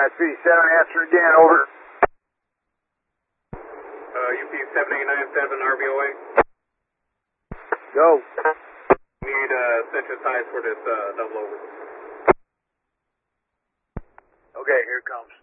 3-7, answer again, over. UP 7897 RVOA. Go. Need center size for this double over. Okay, here it comes.